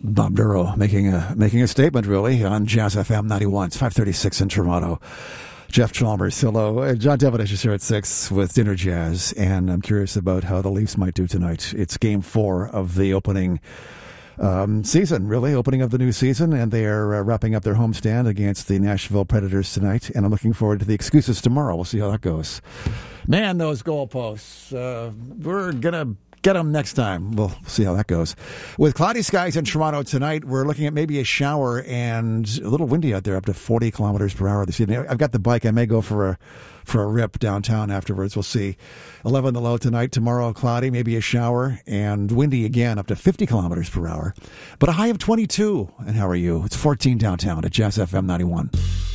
Bob Duro making a statement, really, on Jazz FM 91. It's 5:36 in Toronto. Jeff Chalmers, hello. John Devonish is here at 6 with Dinner Jazz, and I'm curious about how the Leafs might do tonight. It's Game 4 of the opening season, really, opening of the new season, and they are wrapping up their homestand against the Nashville Predators tonight, and I'm looking forward to the excuses tomorrow. We'll see how that goes. Man, those goalposts. We're going to get them next time. We'll see how that goes. With cloudy skies in Toronto tonight, we're looking at maybe a shower and a little windy out there, up to 40 kilometers per hour this evening. I've got the bike. I may go for a rip downtown afterwards. We'll see. 11 the low tonight. Tomorrow, cloudy, maybe a shower, and windy again, up to 50 kilometers per hour. But a high of 22. And how are you? It's 14 downtown at Jazz FM 91.